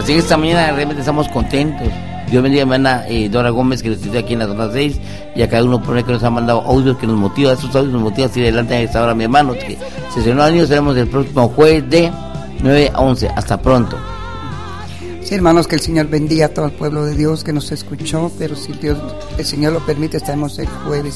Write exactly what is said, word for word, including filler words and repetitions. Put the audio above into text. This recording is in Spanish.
Pues en esta mañana realmente estamos contentos. Dios bendiga a mi hermana eh, Dora Gómez, que nos estudia aquí en la zona seis, y a cada uno por que nos ha mandado audios que nos motiva, esos audios nos motivan a seguir adelante a esta hora, mi hermano. Que se estrenó años, seremos el próximo jueves de nueve a once. Hasta pronto. Sí, hermanos, que el Señor bendiga a todo el pueblo de Dios que nos escuchó, pero si Dios, el Señor lo permite, estaremos el jueves